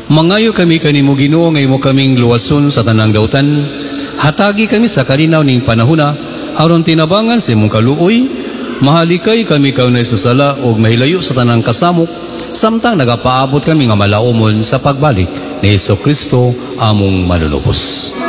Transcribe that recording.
Mangayo kami kanimo Ginoo nga imo kaming luwason sa tanang dautan. Hatagi kami sa kalinaw ning panahona aron tinabangan sa imong kaluoy. Mahalikay kami kaunay sa sala ug mahilayo sa tanang kasamok samtang nagapaabot kami nga malaumon sa pagbalik ni Hesukristo among manunubos.